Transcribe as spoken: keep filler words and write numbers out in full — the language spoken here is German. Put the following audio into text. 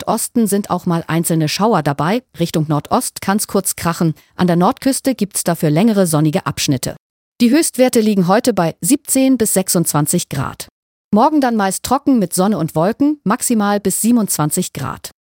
Nordosten sind auch mal einzelne Schauer dabei. Richtung Nordost kann's kurz krachen. An der Nordküste gibt's dafür längere sonnige Abschnitte. Die Höchstwerte liegen heute bei siebzehn bis sechsundzwanzig Grad. Morgen dann meist trocken mit Sonne und Wolken, maximal bis siebenundzwanzig Grad.